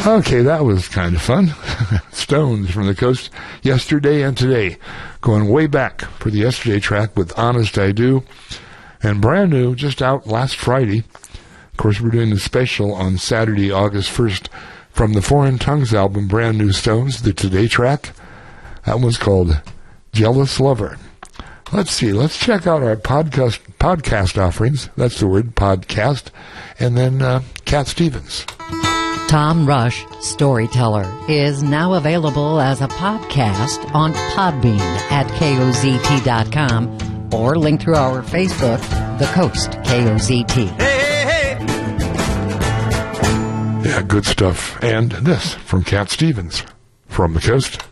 Okay, that was kind of fun. Stones from the Coast, Yesterday and Today. Going way back for the Yesterday track with Honest I Do. And brand new, just out last Friday. Of course, we're doing the special on Saturday, August 1st, from the Foreign Tongues album, Brand New Stones, the Today track. That one's called Jealous Lover. Let's see. Let's check out our podcast offerings. That's the word, podcast. And then Cat Stevens. Tom Rush, Storyteller, is now available as a podcast on Podbean at KOZT.com or link through our Facebook, The Coast, KOZT. Hey, hey, hey. Yeah, good stuff. And this from Cat Stevens, From the Coast.